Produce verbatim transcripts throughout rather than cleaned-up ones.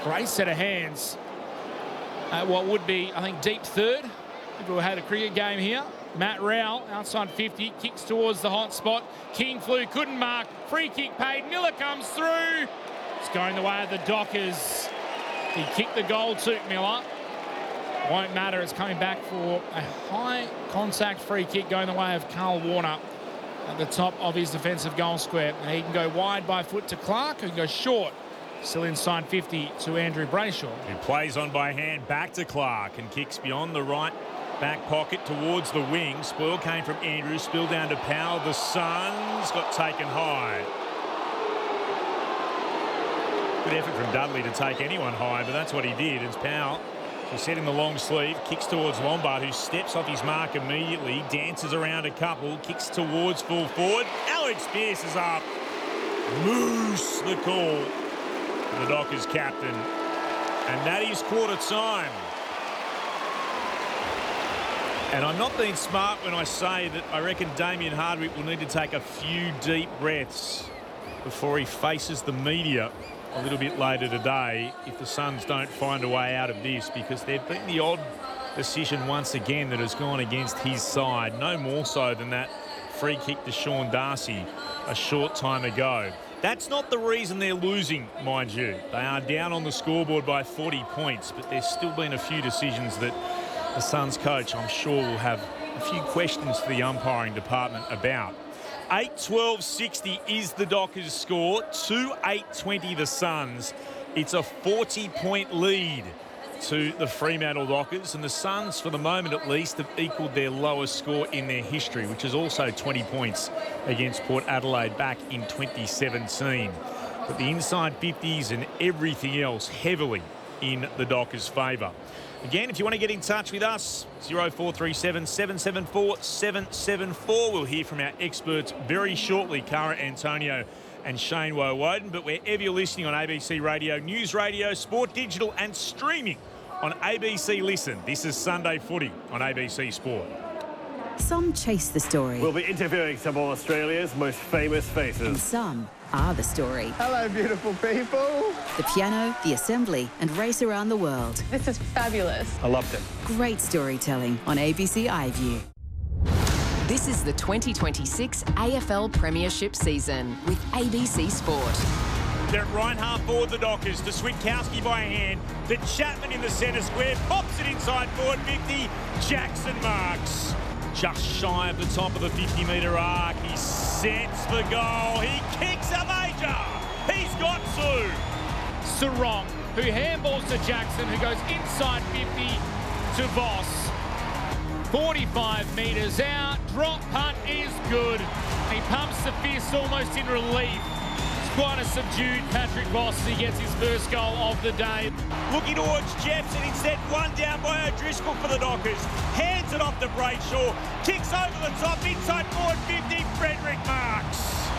Great set of hands. Uh, what would be, I think, deep third if we had a cricket game here. Matt Rowell, outside fifty, kicks towards the hot spot. King flew, couldn't mark. Free kick paid. Miller comes through. It's going the way of the Dockers. He kicked the goal to Miller. Won't matter. It's coming back for a high contact free kick going the way of Carl Warner at the top of his defensive goal square. And he can go wide by foot to Clark, who can go short. Still inside fifty to Andrew Brayshaw. Who plays on by hand back to Clark and kicks beyond the right back pocket towards the wing. Spoil came from Andrew, spilled down to Powell. The Suns got taken high. Good effort from Dudley to take anyone high, but that's what he did. It's Powell. He's setting the long sleeve, kicks towards Lombard, who steps off his mark immediately, dances around a couple, kicks towards full forward. Alex Pearce is up. Moose the call. The Dockers captain, and that is quarter time. And I'm not being smart when I say that I reckon Damien Hardwick will need to take a few deep breaths before he faces the media a little bit later today if the Suns don't find a way out of this, because they've been the odd decision once again that has gone against his side, no more so than that free kick to Sean Darcy a short time ago. That's not the reason they're losing, mind you. They are down on the scoreboard by forty points, but there's still been a few decisions that the Suns coach, I'm sure, will have a few questions to the umpiring department about. eight twelve sixty is the Dockers score, two eight twenty the Suns. It's a forty point lead to the Fremantle Dockers, and the Suns, for the moment at least, have equalled their lowest score in their history, which is also twenty points against Port Adelaide back in twenty seventeen. But the inside fifties and everything else heavily in the Dockers' favour. Again, if you want to get in touch with us, zero four three seven, seven seven four, seven seven four. We'll hear from our experts very shortly, Cara Antonio and Shane Woewodin. But wherever you're listening on A B C Radio, News Radio, Sport Digital and streaming on A B C Listen, this is Sunday Footy on A B C Sport. Some chase the story. We'll be interviewing some of Australia's most famous faces. And some are the story. Hello, beautiful people. The piano, the assembly, and race around the world. This is fabulous. I loved it. Great storytelling on A B C iView. This is the twenty twenty-six A F L Premiership season with A B C Sport. They're at right half forward, the Dockers, to Switkowski by hand, to Chapman in the centre square, pops it inside forward fifty, Jackson marks. Just shy of the top of the fifty metre arc, he sets the goal, he kicks a major, he's got two. Sarong, who handballs to Jackson, who goes inside fifty to Voss. forty-five metres out, drop punt is good. He pumps the fist almost in relief. Quite a subdued Patrick Voss as he gets his first goal of the day. Looking towards Jepson, instead one down by O'Driscoll for the Dockers. Hands it off to Brayshaw, kicks over the top, inside forward fifty, Frederick marks.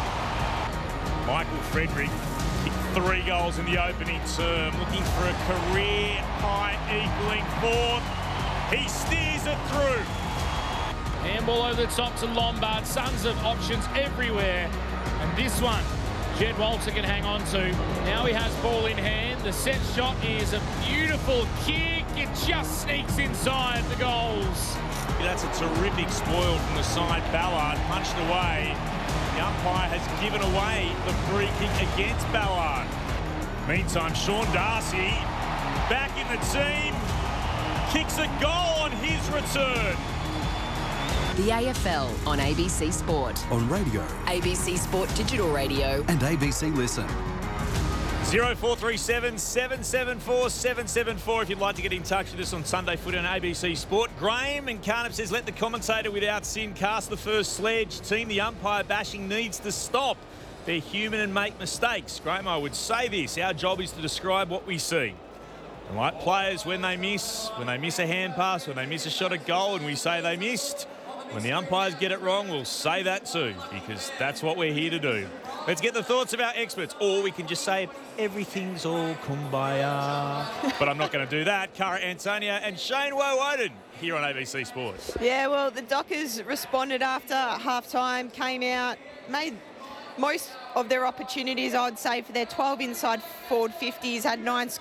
Michael Frederick kicked three goals in the opening term, looking for a career high equaling fourth. He steers it through. Handball over the top to Lombard. Suns have options everywhere. And this one, Jed Walter can hang on to. Now he has ball in hand. The set shot is a beautiful kick. It just sneaks inside the goals. That's a terrific spoil from the side. Ballard punched away. The umpire has given away the free kick against Ballard. Meantime, Sean Darcy back in the team. Kicks a goal on his return. The A F L on A B C Sport. On radio. A B C Sport Digital Radio. And A B C Listen. zero four three seven, seven seven four, seven seven four if you'd like to get in touch with us on Sunday Footy on A B C Sport. Graham and Cardiff says, let the commentator without sin cast the first sledge. Team, the umpire bashing needs to stop. They're human and make mistakes. Graham, I would say this. Our job is to describe what we see. And like players, when they miss, when they miss a hand pass, when they miss a shot at goal and we say they missed, when the umpires get it wrong, we'll say that too, because that's what we're here to do. Let's get the thoughts of our experts, or we can just say everything's all kumbaya. But I'm not going to do that. Cara Antonio and Shane Woewodin here on A B C Sports. Yeah, well, the Dockers responded after half-time, came out, made most of their opportunities, I'd say, for their twelve inside forward fifties, had nine